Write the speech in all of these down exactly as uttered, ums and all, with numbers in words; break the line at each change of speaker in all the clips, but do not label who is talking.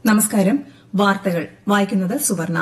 നമസ്കാരം. വാർത്തകൾ വായിക്കുന്നത് സുവർണ.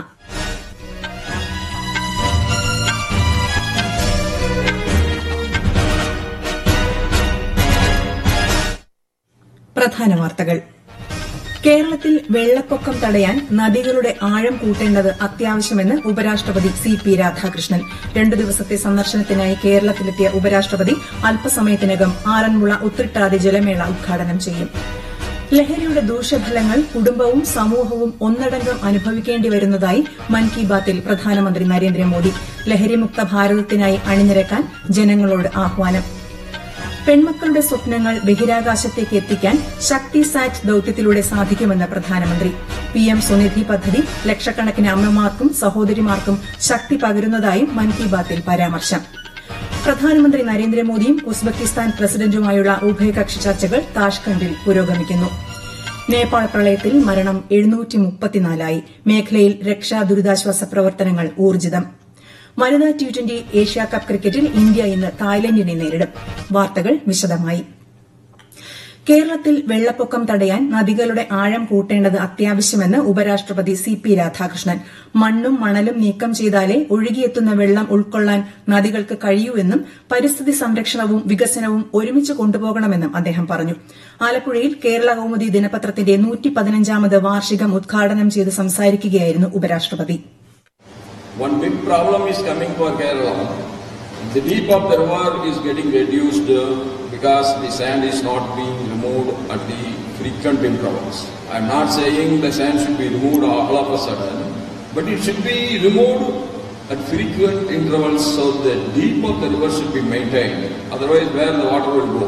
പ്രധാന വാർത്തകൾ. കേരളത്തിൽ വെള്ളപ്പൊക്കം തടയാൻ നദികളുടെ ആഴം കൂട്ടേണ്ടത് അത്യാവശ്യമെന്ന് ഉപരാഷ്ട്രപതി സി പി രാധാകൃഷ്ണൻ. രണ്ടു ദിവസത്തെ സന്ദർശനത്തിനായി കേരളത്തിലെത്തിയ ഉപരാഷ്ട്രപതി അല്പസമയത്തിനകം ആറന്മുള ഉത്രട്ടാതി ജലമേള ഉദ്ഘാടനം ചെയ്യും. ലഹരിയുടെ ദൂഷ്യഫലങ്ങൾ കുടുംബവും സമൂഹവും ഒന്നടങ്കം അനുഭവിക്കേണ്ടി വരുന്നതായി മൻ കി ബാത്തിൽ പ്രധാനമന്ത്രി നരേന്ദ്രമോദി. ലഹരിമുക്ത ഭാരതത്തിനായി അണിനിരക്കാൻ ജനങ്ങളോട് ആഹ്വാനം. പെൺമക്കളുടെ സ്വപ്നങ്ങൾ ബഹിരാകാശത്തേക്ക് എത്തിക്കാൻ ശക്തി സാറ്റ് ദൌത്യത്തിലൂടെ സാധിക്കുമെന്ന് പ്രധാനമന്ത്രി. പിഎം സ്വനിധി പദ്ധതി ലക്ഷക്കണക്കിന് അമ്മമാർക്കും സഹോദരിമാർക്കും ശക്തി പകരുന്നതായും മൻ കി ബാത്തിൽ പരാമർശം. പ്രധാനമന്ത്രി നരേന്ദ്രമോദിയും ഉസ്ബെക്കിസ്ഥാൻ പ്രസിഡന്റുമായുള്ള ഉഭയകക്ഷി ചർച്ചകൾ താഷ്കണ്ടിൽ പുരോഗമിക്കുന്നു. നേപ്പാൾ പ്രളയത്തിൽ മരണം എഴുന്നൂറ്റി മുപ്പത്തിനാലായി. മേഖലയിൽ രക്ഷാ ദുരിതാശ്വാസ പ്രവർത്തനങ്ങൾ ഊർജ്ജിതം. വനിതാ ടി ട്വന്റി ഏഷ്യാകപ്പ് ക്രിക്കറ്റിൽ ഇന്ത്യ ഇന്ന് തായ്ലൻഡിനെ നേരിടും. വാർത്തകൾ വിശദമായി. കേരളത്തിൽ വെള്ളപ്പൊക്കം തടയാൻ നദികളുടെ ആഴം കൂട്ടേണ്ടത് അത്യാവശ്യമെന്ന് ഉപരാഷ്ട്രപതി സി പി രാധാകൃഷ്ണൻ. മണ്ണും മണലും നീക്കം ചെയ്താലേ ഒഴുകിയെത്തുന്ന വെള്ളം ഉൾക്കൊള്ളാൻ നദികൾക്ക് കഴിയൂ എന്നും പരിസ്ഥിതി സംരക്ഷണവും വികസനവും ഒരുമിച്ച് കൊണ്ടുപോകണമെന്നും അദ്ദേഹം പറഞ്ഞു. ആലപ്പുഴയിൽ കേരള കൌമുദി ദിനപത്രത്തിന്റെ നൂറ്റി പതിനഞ്ചാമത് വാർഷികം ഉദ്ഘാടനം ചെയ്ത് സംസാരിക്കുകയായിരുന്നു ഉപരാഷ്ട്രപതി.
One big problem is coming for Kerala. The deep of the river is getting reduced because the sand is not being removed at the frequent intervals. I am not saying the sand should be removed all of a sudden, but it should be removed at frequent intervals so the deep of the river should be maintained. Otherwise, where the water will go?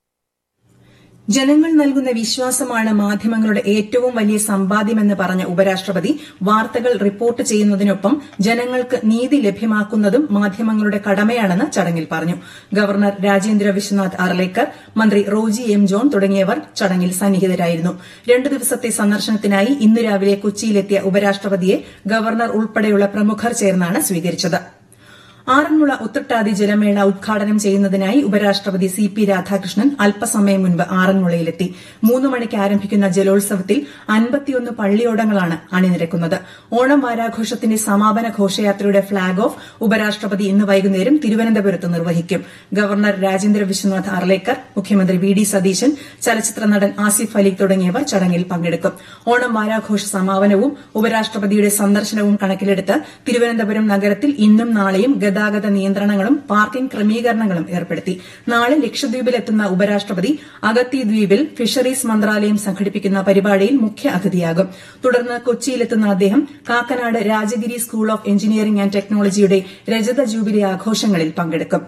ജനങ്ങൾ നൽകുന്ന വിശ്വാസമാണ് മാധ്യമങ്ങളുടെ ഏറ്റവും വലിയ സമ്പാദ്യമെന്ന് പറഞ്ഞ ഉപരാഷ്ട്രപതി വാർത്തകൾ report ചെയ്യുന്നതിനൊപ്പം ജനങ്ങൾക്ക് നീതി ലഭ്യമാക്കുന്നതും മാധ്യമങ്ങളുടെ കടമയാണെന്ന് ചടങ്ങിൽ പറഞ്ഞു. ഗവർണർ രാജേന്ദ്ര വിശ്വനാഥ് അർലേക്കർ, മന്ത്രി റോജി എം ജോൺ തുടങ്ങിയവർ ചടങ്ങിൽ സന്നിഹിതരായിരുന്നു. രണ്ടു ദിവസത്തെ സന്ദർശനത്തിനായി ഇന്ന് രാവിലെ കൊച്ചിയിലെത്തിയ ഉപരാഷ്ട്രപതിയെ ഗവർണർ ഉൾപ്പെടെയുള്ള പ്രമുഖർ ചേർന്നാണ് സ്വീകരിച്ചത്. ആറന്മുള ഉത്രട്ടാതി ജലമേള ഉദ്ഘാടനം ചെയ്യുന്നതിനായി ഉപരാഷ്ട്രപതി സി പി രാധാകൃഷ്ണൻ അല്പസമയം മുൻപ് ആറന്മുളയിലെത്തി. മൂന്ന് മണിക്ക് ആരംഭിക്കുന്ന ജലോത്സവത്തിൽ അൻപത്തിയൊന്ന് പള്ളിയോടങ്ങളാണ് അണിനിരക്കുന്നത്. ഓണം വാരാഘോഷത്തിന്റെ സമാപന ഘോഷയാത്രയുടെ ഫ്ളാഗ് ഓഫ് ഉപരാഷ്ട്രപതി ഇന്ന് വൈകുന്നേരം തിരുവനന്തപുരത്ത് നിർവഹിക്കും. ഗവർണർ രാജേന്ദ്ര വിശ്വനാഥ് അർലേക്കർ, മുഖ്യമന്ത്രി വി ഡി സതീശൻ, ചലച്ചിത്ര നടൻ ആസിഫ് അലി തുടങ്ങിയവർ ചടങ്ങിൽ പങ്കെടുക്കും. ഓണം വാരാഘോഷ സമാപനവും ഉപരാഷ്ട്രപതിയുടെ സന്ദർശനവും കണക്കിലെടുത്ത് തിരുവനന്തപുരം നഗരത്തിൽ ഇന്നും നാളെയും ഗതാഗത നിയന്ത്രണങ്ങളും പാർക്കിംഗ് ക്രമീകരണങ്ങളും ഏർപ്പെടുത്തി. നാളെ ലക്ഷദ്വീപിലെത്തുന്ന ഉപരാഷ്ട്രപതി അഗത്തി ദ്വീപിൽ ഫിഷറീസ് മന്ത്രാലയം സംഘടിപ്പിക്കുന്ന പരിപാടിയിൽ മുഖ്യ അതിഥിയാകും. തുടർന്ന് കൊച്ചിയിലെത്തുന്ന അദ്ദേഹം Kakkanad Rajagiri school of engineering and ടെക്നോളജിയുടെ രജത ജൂബിലി ആഘോഷങ്ങളിൽ പങ്കെടുക്കും.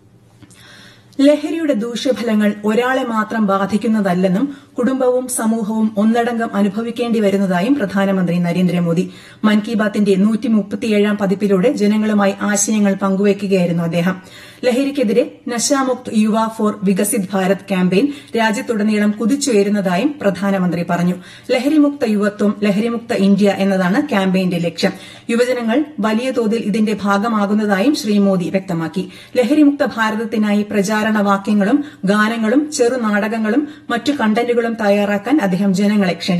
ലഹരിയുടെ ദൂഷ്യഫലങ്ങൾ ഒരാളെ മാത്രം ബാധിക്കുന്നതല്ലെന്നും കുടുംബവും സമൂഹവും ഒന്നടങ്കം അനുഭവിക്കേണ്ടി വരുന്നതായും പ്രധാനമന്ത്രി നരേന്ദ്രമോദി. മൻ കി ബാത്തിന്റെ നൂറ്റി മുപ്പത്തിയേഴാം പതിപ്പിലൂടെ ജനങ്ങളുമായി ആശയങ്ങൾ പങ്കുവയ്ക്കുകയായിരുന്നു അദ്ദേഹം. ലഹരിക്കെതിരെ നശാമുക്ത് യുവ ഫോർ വികസിത് ഭാരത് ക്യാമ്പയിൻ രാജ്യത്തുടനീളം കുതിച്ചുയരുന്നതായും പ്രധാനമന്ത്രി പറഞ്ഞു. ലഹരിമുക്ത യുവത്വം, ലഹരിമുക്ത ഇന്ത്യ എന്നതാണ് ക്യാമ്പയിന്റെ ലക്ഷ്യം. യുവജനങ്ങൾ വലിയ തോതിൽ ഇതിന്റെ ഭാഗമാകുന്നതായും ശ്രീ മോദി വ്യക്തമാക്കി. ലഹരിമുക്ത ഭാരതത്തിനായി പ്രചാരണ വാക്യങ്ങളും ഗാനങ്ങളും ചെറുനാടകങ്ങളും മറ്റു കണ്ടന്റുകളും തയ്യാറാക്കാൻ അദ്ദേഹം ജനങ്ങളെ ക്ഷണിച്ചു.